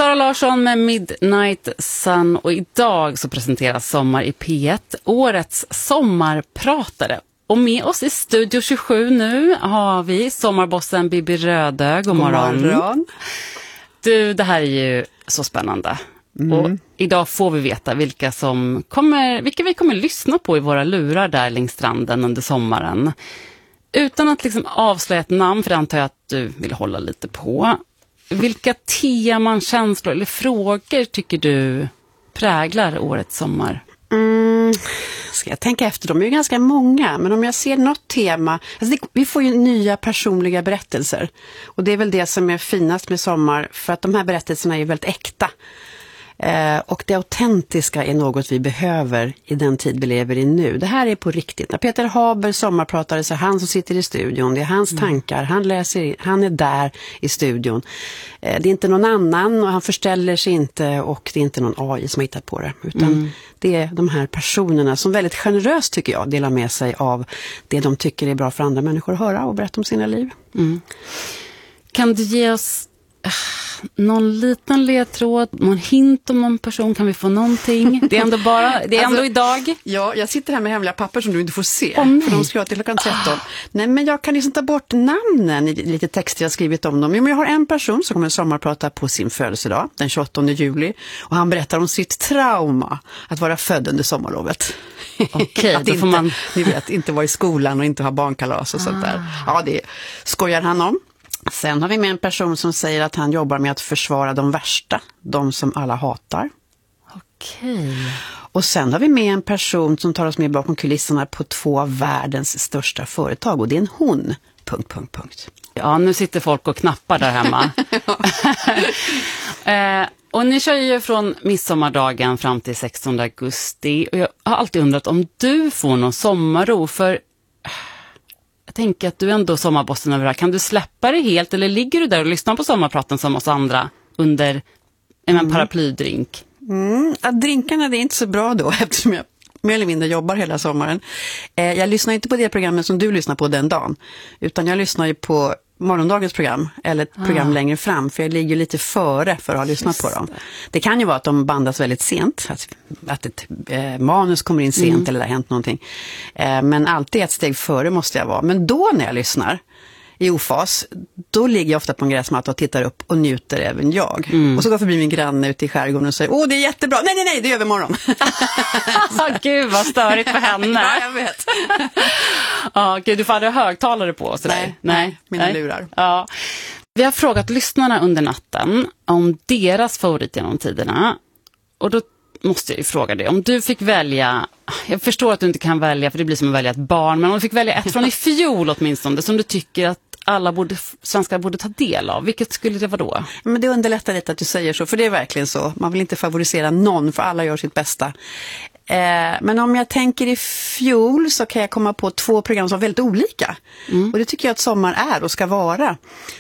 Sara Larsson med Midnight Sun, och idag så presenteras Sommar i P1, årets sommarpratare. Och med oss i Studio 27 nu har vi sommarbossen Bibi Rödö. God morgon. God morgon. Du, det här är ju så spännande. Och idag får vi veta vilka vi kommer lyssna på i våra lurar där längs stranden under sommaren. Utan att liksom avslöja ett namn, för det antar jag att du vill hålla lite på. Vilka teman, känslor eller frågor tycker du präglar årets sommar? Ska jag tänka efter? De är ju ganska många, men om jag ser något tema, alltså vi får ju nya personliga berättelser, och det är väl det som är finast med sommar, för att de här berättelserna är väldigt äkta. Och det autentiska är något vi behöver i den tid vi lever i nu. Det här är på riktigt. När Peter Haber sommarpratare, så han som sitter i studion, det är hans tankar, han är där i studion. Det är inte någon annan, och han förställer sig inte, och det är inte någon AI som har hittat på det, utan det är de här personerna som väldigt generöst, tycker jag, delar med sig av det de tycker är bra för andra människor att höra och berätta om sina liv. Kan du ge oss någon liten ledtråd, någon hint om någon person? Kan vi få någonting? Det är ändå idag. Ja, jag sitter här med hemliga papper som du inte får se. För de ska till klockan 13. Nej, men jag kan liksom ta bort namnen i lite texter jag skrivit om dem. Men jag har en person som kommer sommarprata på sin födelsedag, den 28 juli. Och han berättar om sitt trauma att vara född under sommarlovet. Okej, då får man, ni vet, inte vara i skolan och inte ha barnkalas och sånt där. Ja, det skojar han om. Sen har vi med en person som säger att han jobbar med att försvara de värsta, de som alla hatar. Okej. Och sen har vi med en person som tar oss med bakom kulisserna på 2 av världens största företag, och det är en hon. ... Ja, nu sitter folk och knappar där hemma. Och ni kör ju från midsommardagen fram till 16 augusti. Och jag har alltid undrat om du får någon sommarro, för jag tänker att du ändå är sommarbossen över det här. Kan du släppa det helt, eller ligger du där och lyssnar på sommarpraten som oss andra under en paraplydrink? Att drinkarna, det är inte så bra då, eftersom jag mer eller mindre jobbar hela sommaren. Jag lyssnar inte på det programmet som du lyssnar på den dagen, utan jag lyssnar ju på morgondagens program, eller ett program längre fram, för jag ligger lite före för att ha lyssnat på dem. Det kan ju vara att de bandas väldigt sent, att ett manus kommer in sent eller det har hänt någonting. Men alltid ett steg före måste jag vara. Men då när jag lyssnar i ofas, då ligger jag ofta på en gräsmatta och tittar upp och njuter även jag. Och så går förbi min granne ute i skärgården och säger, det är jättebra, nej, det är övermorgon. Gud, vad störigt för henne. Ja, jag vet. Gud, du får aldrig högtalare på och sådär. Nej, mina lurar. Ja. Vi har frågat lyssnarna under natten om deras favorit genom tiderna. Och då måste jag ju fråga dig, om du fick välja, jag förstår att du inte kan välja för det blir som att välja ett barn, men om du fick välja ett från i fjol åtminstone som du tycker att alla svenskar borde ta del av, vilket skulle det vara då? Men det underlättar lite att du säger så, för det är verkligen så. Man vill inte favorisera någon, för alla gör sitt bästa. Men om jag tänker i fjol, så kan jag komma på 2 program som är väldigt olika. Och det tycker jag att sommar är och ska vara.